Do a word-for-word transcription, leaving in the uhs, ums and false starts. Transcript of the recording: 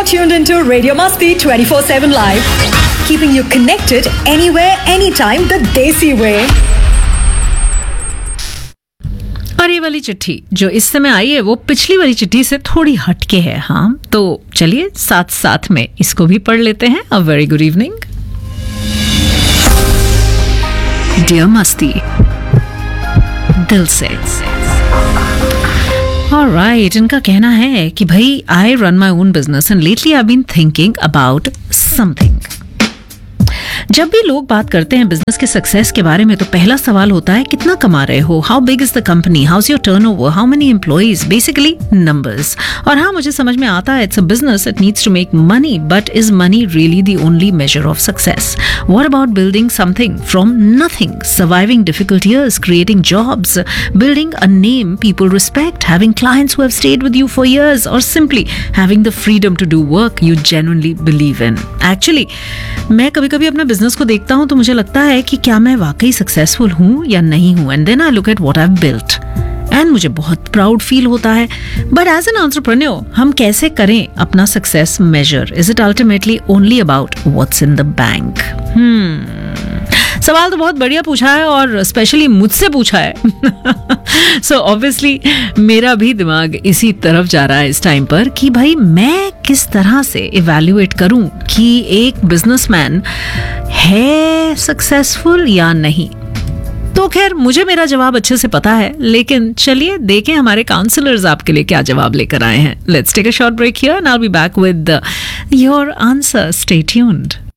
tuned into Radio Masti twenty-four seven Live, keeping you connected anywhere, anytime the Desi way. और ये वाली चिट्ठी जो इस समय आई है वो पिछली वाली चिट्ठी से थोड़ी हटके है. हाँ, तो चलिए साथ साथ में इसको भी पढ़ लेते हैं. A very good evening dear मस्ती, दिल से. ऑलराइट, इनका कहना है कि भाई I run my own business and lately I been thinking about something. जब भी लोग बात करते हैं बिजनेस के सक्सेस के बारे में तो पहला सवाल होता है कितना कमा रहे हो, how big is the company, how is your turnover, how many employees, basically numbers. और हाँ, मुझे समझ में आता है it's a business, it needs to make money, but is money really the only measure of success? What about building something from nothing, surviving difficult years, creating jobs, building a name people respect, having clients who have stayed with you for years, और simply having the freedom to do work you genuinely believe in? Actually मैं कभी कभी अपने business को देखता हूं तो मुझे लगता है कि क्या मैं वाकई सक्सेसफुल हूं या नहीं हूं. And then I look at what I have built and मुझे बहुत प्राउड फील होता है. बट एज एन एंटरप्रेन्योर हम कैसे करें अपना success measure? Is it ultimately only about what's in the bank? हम्म सवाल तो बहुत बढ़िया पूछा है और स्पेशली मुझसे पूछा है. सो ऑब्वियसली मेरा भी दिमाग इसी तरफ जा रहा है इस टाइम पर कि भाई मैं किस तरह से इवैल्यूएट करूं कि एक बिजनेसमैन है सक्सेसफुल या नहीं. तो खैर मुझे मेरा जवाब अच्छे से पता है, लेकिन चलिए देखें हमारे काउंसलर्स आपके लिए क्या जवाब लेकर आए हैं. Let's take a short break here and I will be back with your answer. Stay tuned.